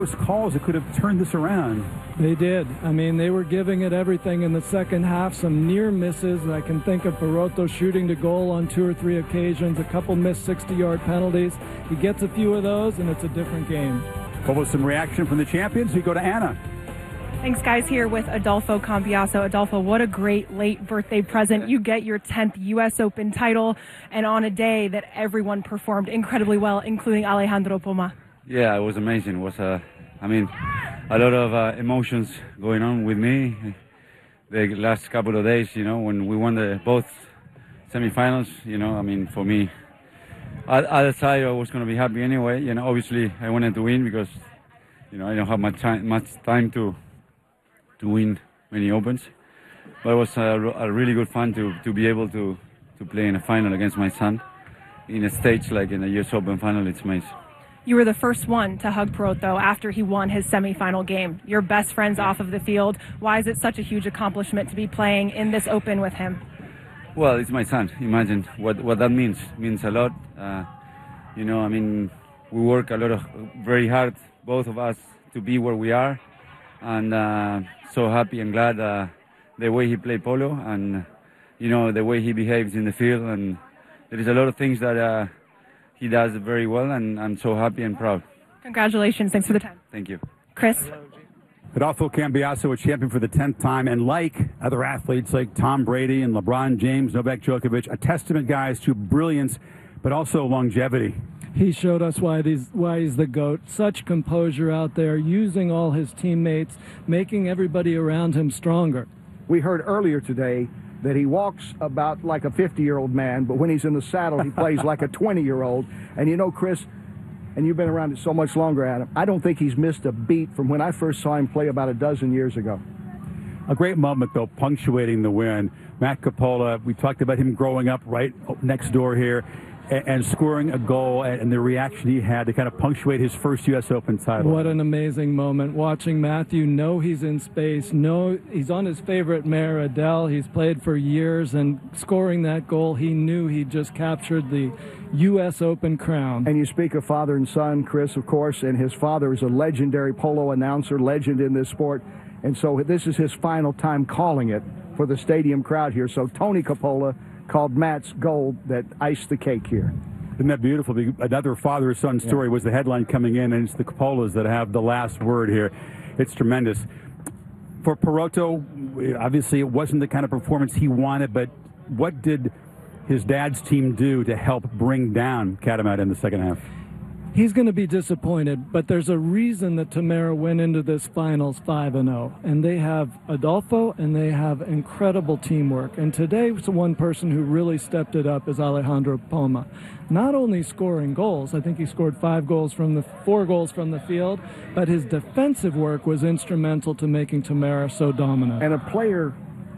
Those calls that could have turned this around. They did. I mean, they were giving it everything in the second half. Some near misses. I can think of Perotto shooting to goal on 2 or 3 occasions, a couple missed 60-yard penalties. He gets a few of those, and it's a different game. What was some reaction from the champions? We go to Anna. Thanks, guys. Here with Adolfo Cambiasso. Adolfo, what a great late birthday present. You get your 10th U.S. Open title, and on a day that everyone performed incredibly well, including Alejandro Poma. Yeah, it was amazing. It was, a lot of emotions going on with me the last couple of days, when we won both semifinals, for me, other side, I was going to be happy anyway. Obviously, I wanted to win because, I don't have much time to win many Opens. But it was a really good fun to be able to play in a final against my son in a stage like in the US Open final. It's amazing. You were the first one to hug Perotto after he won his semifinal game. Your best friends off of the field. Why is it such a huge accomplishment to be playing in this Open with him? Well, it's my son. Imagine what that means. It means a lot. We work very hard, both of us, to be where we are. And so happy and glad the way he played polo and, the way he behaves in the field. And there is a lot of things that he does very well, and I'm so happy and proud. Congratulations. Thanks for the time. Thank you. Chris? Adolfo Cambiasso, a champion for the 10th time, and like other athletes like Tom Brady and LeBron James, Novak Djokovic, a testament, guys, to brilliance, but also longevity. He showed us why he's the GOAT. Such composure out there, using all his teammates, making everybody around him stronger. We heard earlier today that he walks about like a 50-year-old man, but when he's in the saddle, he plays like a 20-year-old. And Chris, and you've been around it so much longer, Adam, I don't think he's missed a beat from when I first saw him play about a dozen years ago. A great moment, though, punctuating the win. Matt Coppola, we talked about him growing up right next door here and scoring a goal and the reaction he had to kind of punctuate his first U.S. Open title. What an amazing moment. Watching Matthew know he's in space, know he's on his favorite mare, Adele. He's played for years, and scoring that goal, he knew he just captured the U.S. Open crown. And you speak of father and son, Chris, of course, and his father is a legendary polo announcer, legend in this sport. And so this is his final time calling it for the stadium crowd here. So Tony Coppola called Matt's goal that iced the cake here. Isn't that beautiful? Another father-son story was the headline coming in, and it's the Coppolas that have the last word here. It's tremendous. For Perotto, obviously it wasn't the kind of performance he wanted, but what did his dad's team do to help bring down Catamount in the second half? He's going to be disappointed, but there's a reason that Tamara went into this finals 5-0, and they have Adolfo and they have incredible teamwork. And today, one person who really stepped it up is Alejandro Poma. Not only scoring goals, I think he scored 4 goals from the field, but his defensive work was instrumental to making Tamara so dominant. And a player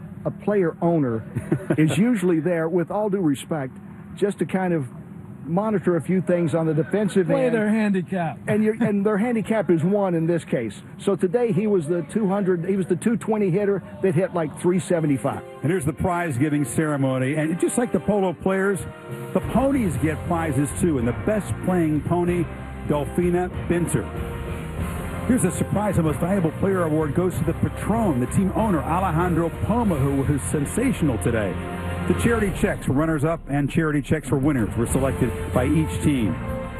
owner is usually there, with all due respect, just to kind of monitor a few things on the defensive end. Play their handicap. And their handicap is 1 in this case. So today he was the 220 hitter that hit like 375. And here's the prize-giving ceremony. And just like the polo players, the ponies get prizes too. And the best playing pony, Delfina Binter. Here's a surprise. The Most Valuable Player Award goes to the Patron, the team owner, Alejandro Poma, who was sensational today. The charity checks for runners-up and charity checks for winners were selected by each team.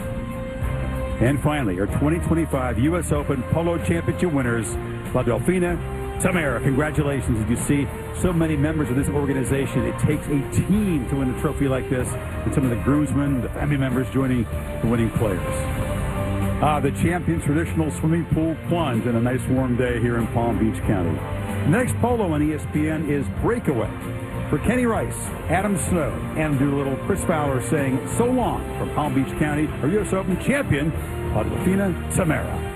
And finally, our 2025 U.S. Open Polo Championship winners, La Delfina Tamara. Congratulations. As you see, so many members of this organization. It takes a team to win a trophy like this, and some of the groomsmen, the family members joining the winning players. The champion traditional swimming pool plunge on a nice warm day here in Palm Beach County. The next polo on ESPN is Breakaway. For Kenny Rice, Adam Snow, Ann Doolittle, Chris Fowler saying so long from Palm Beach County, our U.S. Open champion, La Delfina Tamara.